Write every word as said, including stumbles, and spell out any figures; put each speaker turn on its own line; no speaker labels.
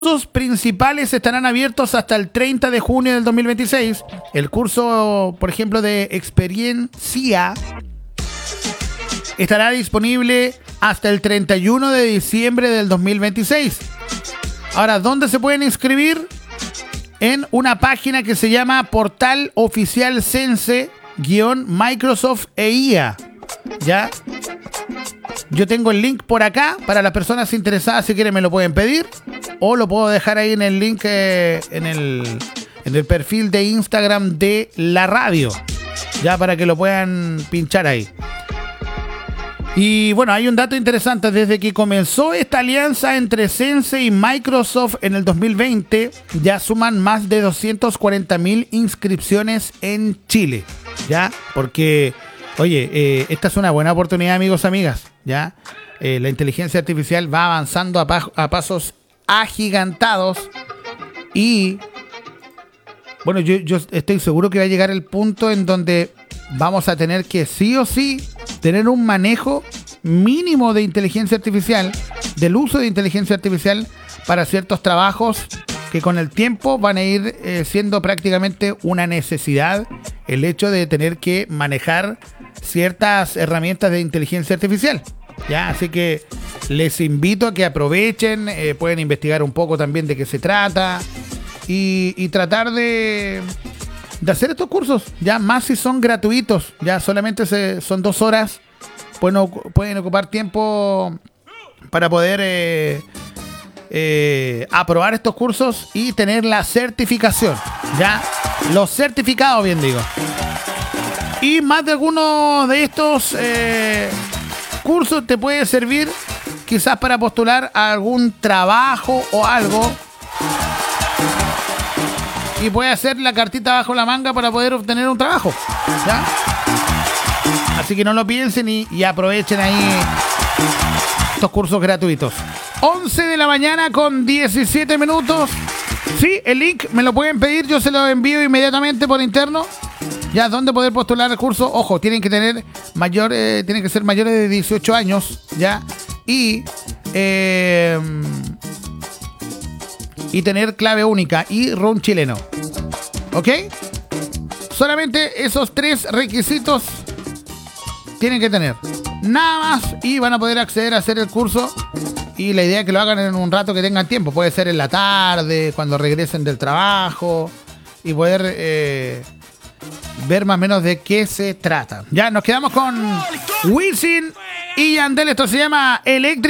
cursos principales estarán abiertos hasta el treinta de junio del dos mil veintiséis. El curso, por ejemplo, de experiencia estará disponible hasta el treinta y uno de diciembre del dos mil veintiséis. Ahora, ¿dónde se pueden inscribir? En una página que se llama Portal Oficial Sense Microsoft e I A. ¿Ya? Yo tengo el link por acá para las personas interesadas. Si quieren me lo pueden pedir. O lo puedo dejar ahí en el link eh, en, el, en el perfil de Instagram de la radio. Ya, para que lo puedan pinchar ahí. Y bueno, hay un dato interesante. Desde que comenzó esta alianza entre Sense y Microsoft en el dos mil veinte, ya suman más de doscientas cuarenta mil inscripciones en Chile. ¿Ya? Porque, oye, eh, esta es una buena oportunidad, amigos, amigas. ¿Ya? Eh, la inteligencia artificial va avanzando a, pa- a pasos agigantados. Y, bueno, yo, yo estoy seguro que va a llegar el punto en donde vamos a tener que sí o sí tener un manejo mínimo de inteligencia artificial, del uso de inteligencia artificial para ciertos trabajos que con el tiempo van a ir eh, siendo prácticamente una necesidad, el hecho de tener que manejar ciertas herramientas de inteligencia artificial. Ya, así que les invito a que aprovechen, eh, pueden investigar un poco también de qué se trata y, y tratar de... de hacer estos cursos, ya más si son gratuitos, ya solamente se, son dos horas, pueden, pueden ocupar tiempo para poder eh, eh, aprobar estos cursos y tener la certificación, ya, los certificados, bien digo. Y más de alguno de estos eh, cursos te puede servir quizás para postular a algún trabajo o algo. Y puede hacer la cartita bajo la manga para poder obtener un trabajo. ¿Ya? Así que no lo piensen y, y aprovechen ahí estos cursos gratuitos. once de la mañana con diecisiete minutos. Sí, el link me lo pueden pedir, yo se lo envío inmediatamente por interno. Ya, ¿dónde poder postular el curso? Ojo, tienen que tener mayor, eh, tienen que ser mayores de dieciocho años, ¿ya? Y... Eh, y tener clave única y R U N chileno. ¿Ok? Solamente esos tres requisitos tienen que tener. Nada más y van a poder acceder a hacer el curso. Y la idea es que lo hagan en un rato que tengan tiempo. Puede ser en la tarde, cuando regresen del trabajo. Y poder eh, ver más o menos de qué se trata. Ya, nos quedamos con Wisin y Yandel. Esto se llama Electric.